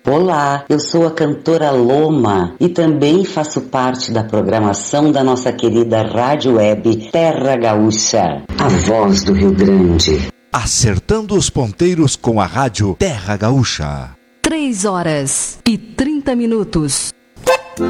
Olá, eu sou a cantora Loma e também faço parte da programação da nossa querida rádio web Terra Gaúcha, a voz do Rio Grande. Acertando os ponteiros com a rádio Terra Gaúcha. 3 horas e 30 minutos.